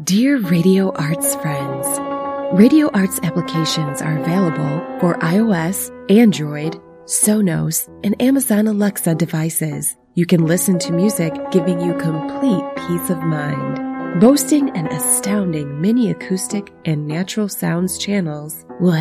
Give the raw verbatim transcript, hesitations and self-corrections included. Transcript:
Dear Radio Arts friends, Radio Arts applications are available for iOS, Android, Sonos, and Amazon Alexa devices. You can listen to music giving you complete peace of mind. Boasting an astounding mini acoustic and natural sounds channels will